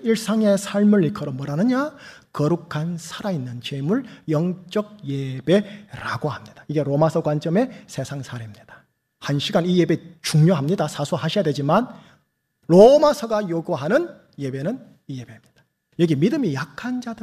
일상의 삶을 일컬어 뭐라느냐? 거룩한 살아있는 제물, 영적 예배라고 합니다. 이게 로마서 관점의 세상 사례입니다. 1시간 이 예배 중요합니다. 사수하셔야 되지만 로마서가 요구하는 예배는 이 예배입니다. 여기 믿음이 약한 자들